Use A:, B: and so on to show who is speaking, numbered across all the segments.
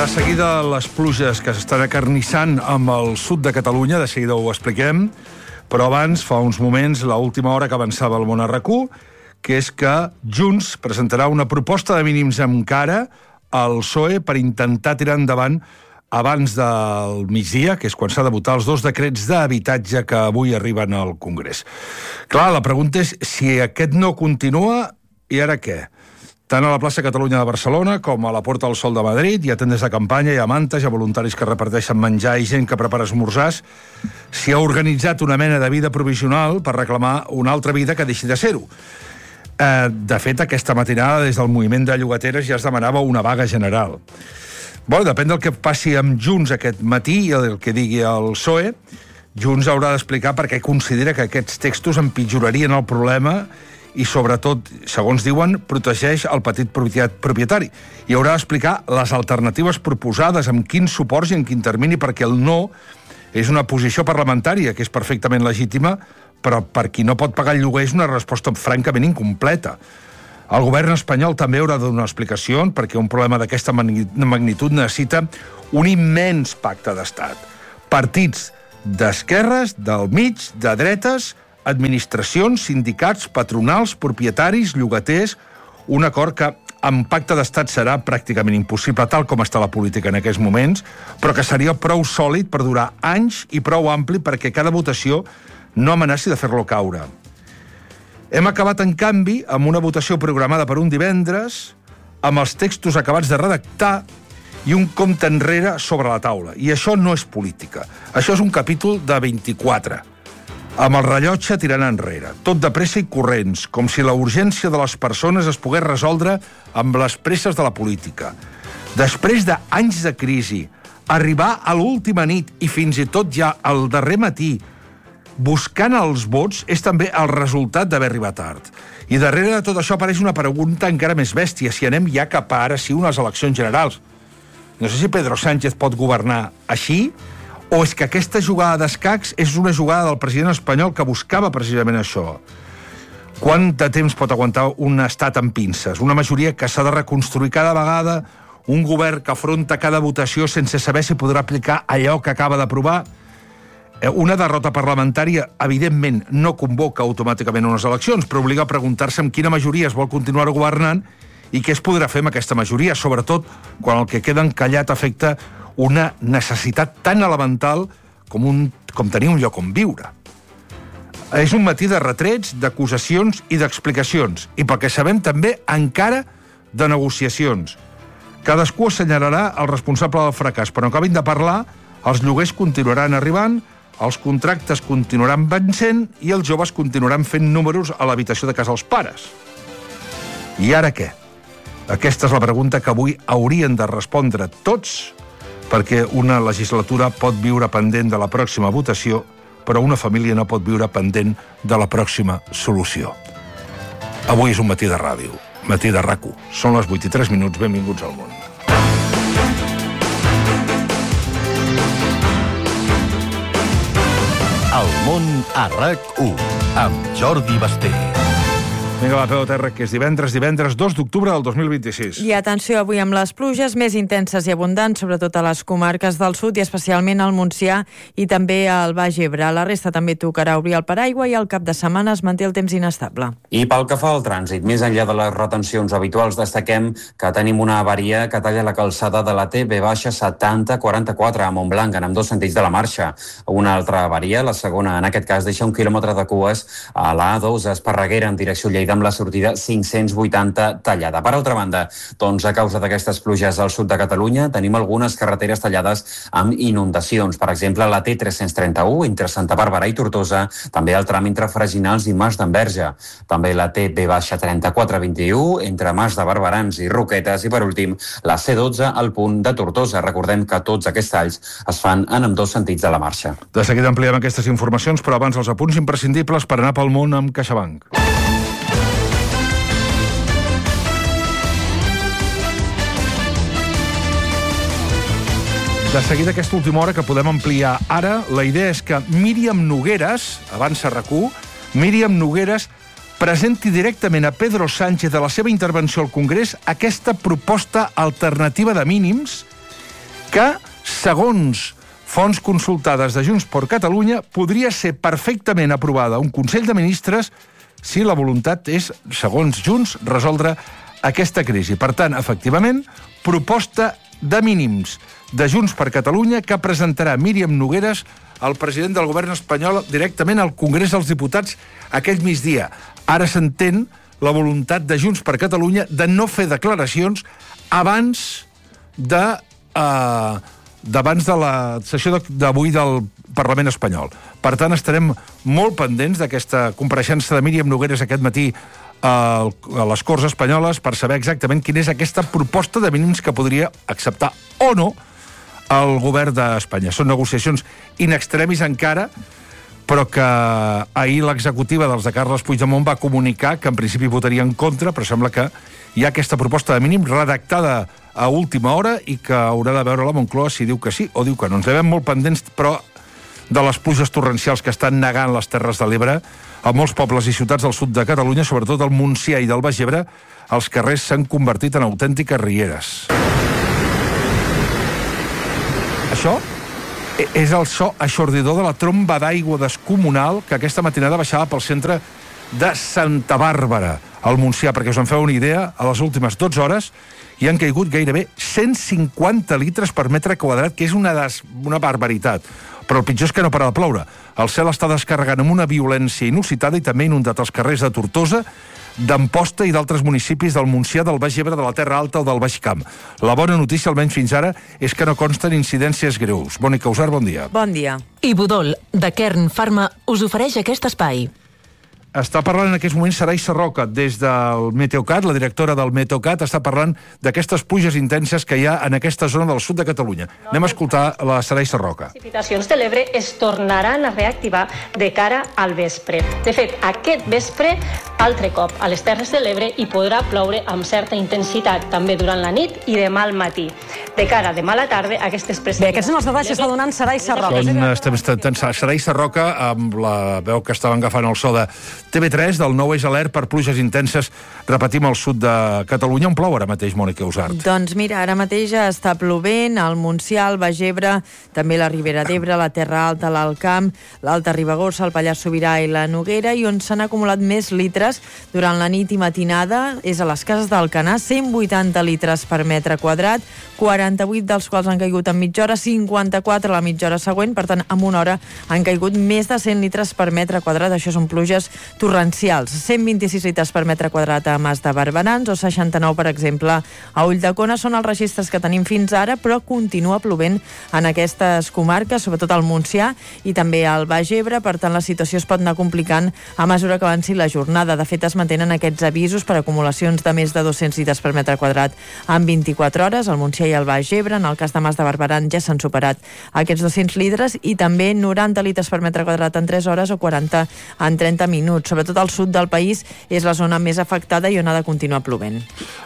A: De seguida, les pluges que s'estan acarnissant amb el sud de Catalunya, de seguida ho expliquem, però abans, fa uns moments, l'última hora que avançava el món a RAC1, que és que Junts presentarà una proposta de mínims encara al PSOE per intentar tirar endavant abans del migdia, que és quan s'ha de votar els 2 decrets d'habitatge que avui arriben al Congrés. Clar, la pregunta és si aquest no continua, i ara què? Tant a la plaça Catalunya de Barcelona com a la Porta del Sol de Madrid hi ha tendes de campanya, hi ha mantes, hi ha voluntaris que reparteixen menjar i gent que prepara esmorzars. S'hi ha organitzat una mena de vida provisional per reclamar una altra vida que deixi de ser-ho. De fet, aquesta matinada, des del moviment de llogateres, ja es demanava una vaga general. Bueno, depèn del que passi amb Junts aquest matí i el que digui el PSOE. Junts haurà d'explicar per què considera que aquests textos empitjorarien el problema i, sobretot, segons diuen, protegeix el petit propietari. I haurà d'explicar les alternatives proposades, amb quins suports i en quin termini, perquè el no és una posició parlamentària, que és perfectament legítima, però per qui no pot pagar el lloguer és una resposta francament incompleta. El govern espanyol també haurà de donar explicacions, perquè un problema d'aquesta magnitud necessita un immens pacte d'estat. Partits d'esquerres, del mig, de dretes, administracions, sindicats, patronals, propietaris, llogaters, un acord que amb pacte d'estat serà pràcticament impossible, tal com està la política en aquests moments, però que seria prou sòlid per durar anys i prou ampli perquè cada votació no amenaci de fer-lo caure. Hem acabat, en canvi, amb una votació programada per un divendres, amb els textos acabats de redactar i un compte enrere sobre la taula. I això no és política. Això és un capítol de 24. Amb el rellotge tirant enrere, tot de pressa i corrents, com si la urgència de les persones es pogués resoldre amb les presses de la política. Després d'anys de crisi, arribar a l'última nit i fins i tot ja al darrer matí, buscant els vots, és també el resultat d'haver arribat tard. I darrere de tot això apareix una pregunta encara més bèstia, si anem ja cap a ara sí unes eleccions generals. No sé si Pedro Sánchez pot governar així, o és que aquesta jugada d'escacs és una jugada del president espanyol que buscava precisament això. Quant de temps pot aguantar un estat amb pinces? Una majoria que s'ha de reconstruir cada vegada, un govern que afronta cada votació sense saber si podrà aplicar allò que acaba d'aprovar. Una derrota parlamentària, evidentment, no convoca automàticament unes eleccions, però obliga a preguntar-se amb quina majoria es vol continuar governant i què es podrà fer amb aquesta majoria, sobretot quan el que queda encallat afecta una necessitat tan elemental com tenir un lloc on viure. És un matí de retrets, d'acusacions i d'explicacions, i pel que sabem també encara de negociacions. Cadascú assenyalarà el responsable del fracàs, però no acabin de parlar, els lloguers continuaran arribant, els contractes continuaran vencent i els joves continuaran fent números a l'habitació de casa dels pares. I ara què? Aquesta és la pregunta que avui haurien de respondre tots, perquè una legislatura pot viure pendent de la pròxima votació, però una família no pot viure pendent de la pròxima solució. Avui és un matí de ràdio, matí de RAC1. Són les 8:03, benvinguts al món.
B: El món a RAC1, amb Jordi Basté.
A: Vinga, va, peu a terra, que és divendres 2 d'octubre del 2026.
C: I atenció avui amb les pluges més intenses i abundants, sobretot a les comarques del sud i especialment al Montsià i també al Baix Ebre. A la resta també tocarà obrir el paraigua i al cap de setmana es manté el temps inestable.
D: I pel que fa al trànsit, més enllà de les retencions habituals, destaquem que tenim una avaria que talla la calçada de la T-7044 a Montblanc, en ambdós sentits de la marxa. Una altra avaria, la segona en aquest cas, deixa 1 quilòmetre de cues a la A2 a Esparreguera en direcció Lleida, amb la sortida 580 tallada. Per altra banda, doncs a causa d'aquestes pluges al sud de Catalunya tenim algunes carreteres tallades amb inundacions. Per exemple, la T331 entre Santa Bàrbara i Tortosa, també el tram entre Freginals i Mas d'Enverge. També la TB-3421 entre Mas de Barberans i Roquetes i, per últim, la C12 al punt de Tortosa. Recordem que tots aquests talls es fan en ambdós sentits de la marxa.
A: De seguida ampliem aquestes informacions, però abans els apunts imprescindibles per anar pel món amb CaixaBank. De seguida, aquesta última hora que podem ampliar ara, la idea és que Míriam Nogueras, avança RAC1, Míriam Nogueras presenti directament a Pedro Sánchez a la seva intervenció al Congrés aquesta proposta alternativa de mínims que, segons fonts consultades de Junts per Catalunya, podria ser perfectament aprovada un Consell de Ministres si la voluntat és, segons Junts, resoldre aquesta crisi. Per tant, efectivament, proposta de mínims de Junts per Catalunya que presentarà Míriam Nogueras, el president del govern espanyol, directament al Congrés dels Diputats aquell migdia. Ara s'entén la voluntat de Junts per Catalunya de no fer declaracions abans de la sessió d'avui del Parlament espanyol. Per tant, estarem molt pendents d'aquesta compareixença de Míriam Nogueras aquest matí a les Corts Espanyoles per saber exactament quina és aquesta proposta de mínims que podria acceptar o no el govern d'Espanya. Són negociacions in extremis encara, però que ahir l'executiva dels de Carles Puigdemont va comunicar que en principi votaria en contra, però sembla que hi ha aquesta proposta de mínim redactada a última hora i que haurà de veure la Moncloa si diu que sí o diu que no. Ens devem molt pendents, però, de les pluges torrencials que estan negant les Terres de l'Ebre a molts pobles i ciutats del sud de Catalunya, sobretot al Montsià i del Baix Ebre. Els carrers s'han convertit en autèntiques rieres. Això és el so aixordidor de la tromba d'aigua descomunal que aquesta matinada baixava pel centre de Santa Bàrbara, al Montsià, perquè us en feu una idea, a les últimes 12 hores hi han caigut gairebé 150 litres per metre quadrat, que és una barbaritat. Però el pitjor és que no para de ploure. El cel està descarregant amb una violència inusitada i també inundat els carrers de Tortosa, d'Amposta i d'altres municipis del Montsià, del Baix Ebre, de la Terra Alta o del Baix Camp. La bona notícia, almenys fins ara, és que no consten incidències greus. Mònica Usar, bon dia.
C: Bon dia.
E: I Budol, de Kern Pharma, us ofereix aquest espai.
A: Està parlant en aquests moments Saray Sarroca, des del Meteocat, la directora del Meteocat, està parlant d'aquestes pluges intenses que hi ha en aquesta zona del sud de Catalunya. Anem a escoltar la Saray Sarroca.
F: Les precipitacions de l'Ebre es tornaran a reactivar de cara al vespre. De fet, aquest vespre, altre cop, a les Terres de l'Ebre hi podrà ploure amb certa intensitat, també durant la nit i demà al matí. De cara a demà a la tarda, aquestes precipitacions...
G: Bé, aquests són els detalls que està donant Saray Sarroca.
A: Estem escoltant Saray Sarroca amb la veu que estaven agafant el so de TV3 del nou eix alert per pluges intenses, repetim, al sud de Catalunya. On plou ara mateix, Mònica Usart?
C: Doncs mira, ara mateix està plovent al Montsià, al Baix Ebre, també la Ribera d'Ebre, la Terra Alta, l'Alt Camp, l'Alta Ribagorça, el Pallars Sobirà i la Noguera, i on s'han acumulat més litres durant la nit i matinada és a les Cases d'Alcanar, 180 litres per metre quadrat, 48 dels quals han caigut en mitja hora, 54 a la mitja hora següent, per tant, en una hora han caigut més de 100 litres per metre quadrat. Això són pluges torrencials. 126 litres per metre quadrat a Mas de Barberans o 69, per exemple, a Ulldecona. Són els registres que tenim fins ara, però continua plovent en aquestes comarques, sobretot al Montsià i també al Baix Ebre. Per tant, la situació es pot anar complicant a mesura que avanci la jornada. De fet, es mantenen aquests avisos per acumulacions de més de 200 litres per metre quadrat en 24 hores, al Montsià i al Baix Ebre. En el cas de Mas de Barberans ja s'han superat aquests 200 litres i també 90 litres per metre quadrat en 3 hores o 40 en 30 minuts. Sobretot al sud del país és la zona més afectada i on ha de continuar plovent.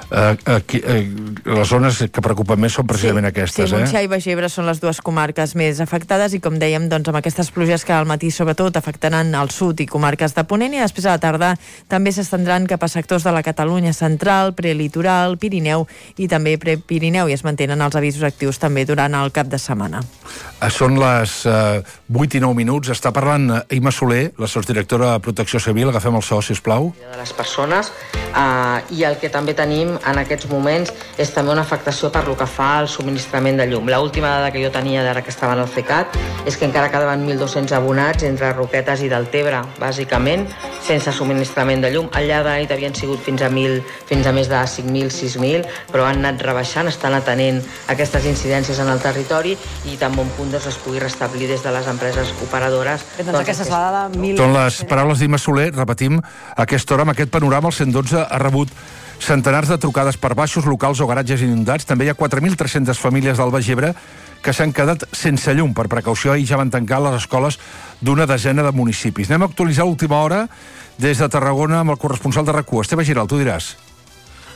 A: Les zones que preocupen més són precisament aquestes.
C: Sí, Montsià i Baix Ebre són les dues comarques més afectades i, com dèiem, doncs, amb aquestes pluges que al matí sobretot afectaran al sud i comarques de Ponent, i després a la tarda també s'estendran cap a sectors de la Catalunya central, prelitoral, Pirineu i també prepirineu, i es mantenen els avisos actius també durant el cap de setmana.
A: Són les 8 i 9 minuts. Està parlant Imma Soler, la sotsdirectora de Protecció Civil. Agafem el so, sisplau.
H: De les persones, i el que també tenim en aquests moments és també una afectació per lo que fa al subministrament de llum. L'última dada que jo tenia d'ara que estaven al CECAT és que encara quedaven 1.200 abonats entre Roquetes i Deltebre, bàsicament, sense subministrament de llum. Al llarg de la nit havien sigut fins a més de 5.000, 6.000, però han anat rebaixant, estan atenent aquestes incidències en el territori i tan bon punt es pugui restablir des de les empreses operadores.
A: Són les paraules d'Imma Soler. Repetim, a aquesta hora, amb aquest panorama, el 112 ha rebut centenars de trucades per baixos, locals o garatges inundats. També hi ha 4.300 famílies del Baix Ebre que s'han quedat sense llum. Per precaució, ahir ja van tancar les escoles d'una desena de municipis. Anem a actualitzar l'última hora des de Tarragona amb el corresponsal de RAC1, Esteve Giral, tu diràs.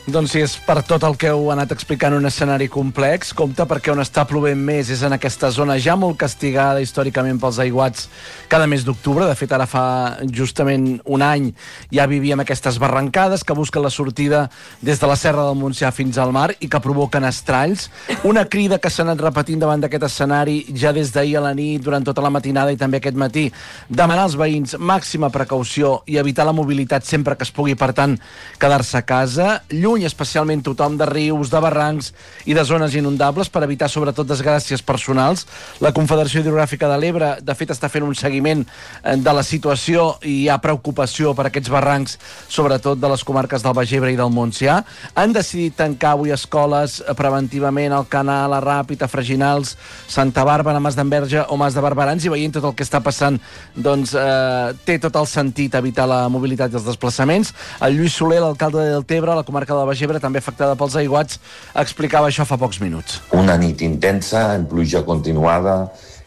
I: Doncs sí, és per tot el que heu anat explicant un escenari complex. Compte, perquè on està plovent més és en aquesta zona ja molt castigada històricament pels aiguats cada mes d'octubre. De fet, ara fa justament un any ja vivíem aquestes barrancades que busquen la sortida des de la Serra del Montsià fins al mar i que provoquen estralls. Una crida que s'ha anat repetint davant d'aquest escenari ja des d'ahir a la nit, durant tota la matinada i també aquest matí. Demanar als veïns màxima precaució i evitar la mobilitat sempre que es pugui, per tant, quedar-se a casa. Lluny, especialment tothom, de rius, de barrancs i de zones inundables per evitar sobretot desgràcies personals. La Confederació Hidrogràfica de l'Ebre, de fet, està fent un seguiment de la situació i hi ha preocupació per aquests barrancs, sobretot de les comarques del Baix Ebre i del Montsià. Han decidit tancar avui escoles preventivament al Canal, a Ràpid, a Freginals, Santa Bàrbara, Mas d'Enverge o Mas de Barberans, i veient tot el que està passant, doncs té tot el sentit evitar la mobilitat i els desplaçaments. El Lluís Soler, l'alcalde de Deltebre, la comarca del Baix Ebre, també afectada pels aiguats, explicava això fa pocs minuts.
J: Una nit intensa, en pluja continuada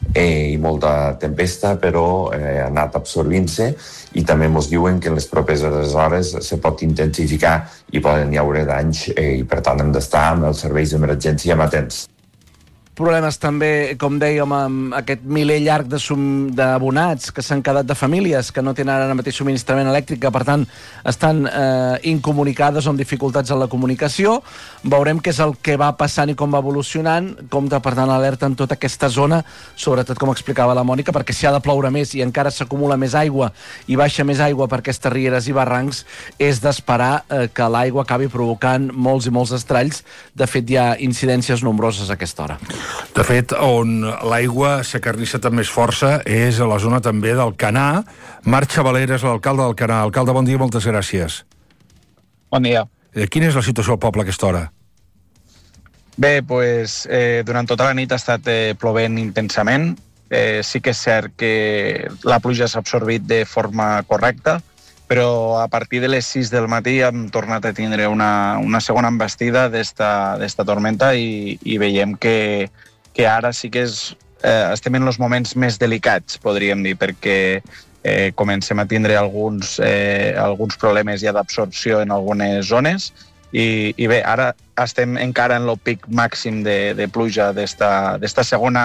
J: i molta tempesta, però ha anat absorbint-se, i també ens diuen que en les properes hores se pot intensificar i poden hi haure danys, i per tant hem d'estar amb els serveis d'emergència amatents.
I: Problemes també, com dèiem, amb aquest miler llarg d'abonats que s'han quedat de famílies que no tenen ara mateix subministrament elèctric, que per tant estan incomunicades o amb dificultats en la comunicació. Veurem què és el que va passant i com va evolucionant. Compte, per tant, alerta en tota aquesta zona, sobretot, com explicava la Mònica, perquè si ha de ploure més i encara s'acumula més aigua i baixa més aigua per aquestes rieres i barrancs, és d'esperar que l'aigua acabi provocant molts i molts estralls. De fet, hi ha incidències nombroses a aquesta hora.
A: De fet, on l'aigua s'acarnissa amb més força és a la zona també del Canà. Marc Xavalera és l'alcalde del Canà. Alcalde, bon dia, moltes gràcies.
K: Bon dia.
A: Quina és la situació al poble a aquesta hora?
K: Bé, doncs, durant tota la nit ha estat plovent intensament. Sí que és cert que la pluja s'ha absorbit de forma correcta, però a partir de les 6 del matí hem tornat a tindre una segona envestida d'esta tormenta i veiem que ara sí que estem en els moments més delicats, podríem dir, perquè comencem a tindre alguns problemes ja d'absorció en algunes zones i bé, ara estem encara en el pic màxim de pluja d'esta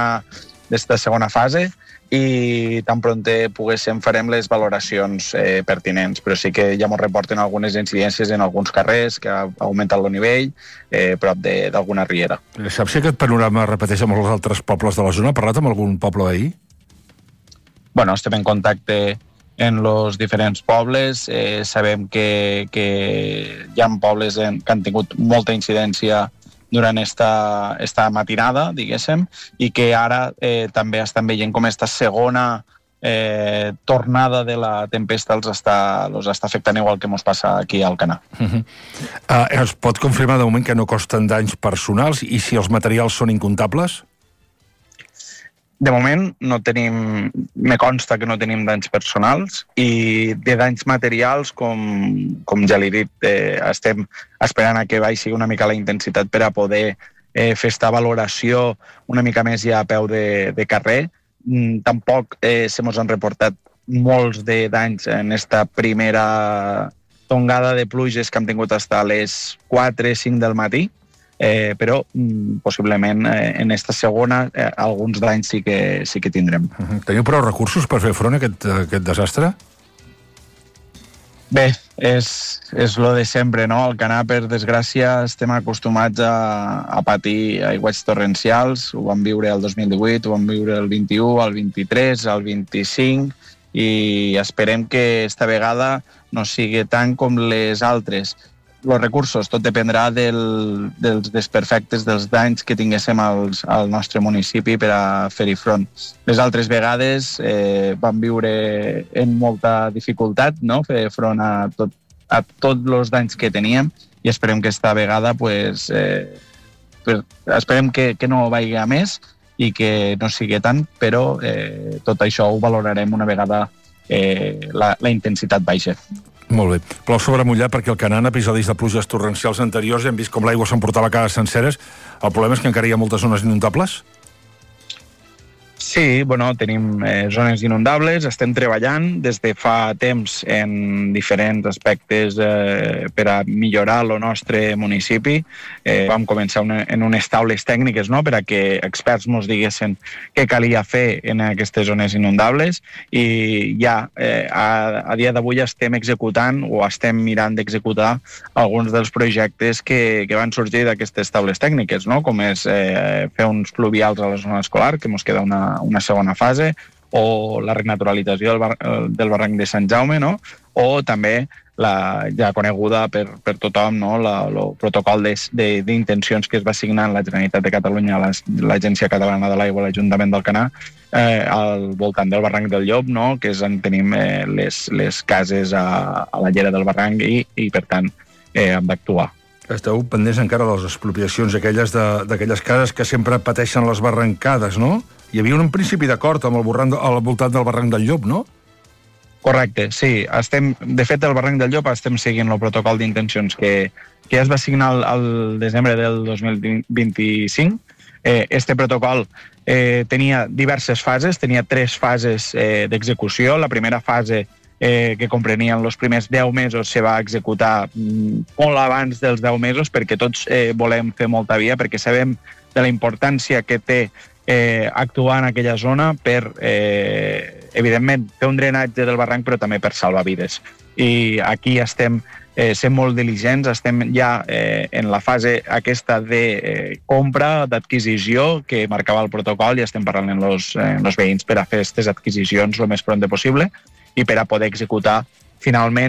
K: segona fase, i tan pronte poguéssim farem les valoracions pertinents, però sí que ja ens reporten algunes incidències en alguns carrers que ha augmentat el nivell prop d'alguna riera.
A: Saps si aquest panorama repeteix amb els altres pobles de la zona? Ha parlat amb algun poble veí?
K: Bueno, estem en contacte en els diferents pobles, sabem que hi ha pobles que han tingut molta incidència durant esta matinada, diguéssim, i que ara també estan veient com esta segona tornada de la tempesta els està afectant igual que ens passa aquí al Canà.
A: Es pot confirmar de moment que no costen danys personals i si els materials són incomptables?
K: De moment me consta que no tenim danys personals, i de danys materials, com ja l'he dit, estem esperant a que baixi una mica la intensitat per a poder fer esta valoració una mica més ja a peu de carrer. Tampoc se mos han reportat molts de danys en esta primera tongada de pluges que hem tingut fins a les 4-5 del matí, però possiblement en esta segona alguns danys sí que tindrem.
A: Teniu prou recursos per fer front a aquest desastre?
K: Bé, és lo de sempre, no? Al Canà, per desgràcia, estem acostumats a patir aiguats torrencials. Ho vam viure el 2018, ho vam viure el 21, el 23, el 25, i esperem que esta vegada no sigui tant com les altres. Els recursos, tot dependrà dels desperfectes, dels danys que tinguéssim al nostre municipi per a fer-hi front. Les altres vegades vam viure en molta dificultat, no?, fer front a tots els danys que teníem, i esperem que esta vegada esperem que no vagi a més i que no sigui tant, però tot això ho valorarem una vegada la intensitat baixa.
A: Molt bé. Plou sobre mullat perquè el Canà, en episodis de pluges torrencials anteriors, hem vist com l'aigua s'emportava cases senceres. El problema és que encara hi ha moltes zones inundables?
K: Sí, bueno, tenim zones inundables, estem treballant des de fa temps en diferents aspectes per a millorar el nostre municipi. Vam començar en unes taules tècniques, no?, per a que experts ens diguessin què calia fer en aquestes zones inundables, i ja a dia d'avui estem executant o estem mirant d'executar alguns dels projectes que van sorgir d'aquestes taules tècniques, no?, com és fer uns fluvials a la zona escolar, que ens queda una segona fase, o la renaturalització del barranc de Sant Jaume, no?, o també la ja coneguda per tothom, no?, el protocol d'intencions que es va signar en la Generalitat de Catalunya, l'Agència Catalana de l'Aigua, l'Ajuntament d'Alcanar, al voltant del barranc del Llop, no?, que és on tenim les cases a la llera del barranc i per tant, hem d'actuar.
A: Esteu pendents encara de les expropiacions d'aquelles cases que sempre pateixen les barrancades, no? Hi havia un principi d'acord al voltant del barranc del Llop, no?
K: Correcte, sí. De fet, el barranc del Llop estem seguint el protocol d'intencions que ja es va signar al desembre del 2025. Este protocol tenia diverses fases, tenia 3 fases d'execució. La primera fase, que comprenien els primers 10 mesos, se va executar molt abans dels 10 mesos, perquè tots volem fer molta via, perquè sabem de la importància que té actuar en aquella zona per, evidentment, fer un drenatge del barranc, però també per salvar vides. I aquí estem sent molt diligents, estem ja en la fase aquesta de compra, d'adquisició, que marcava el protocol, i estem parlant amb els veïns per a fer aquestes adquisicions el més pront possible i per a poder executar finalment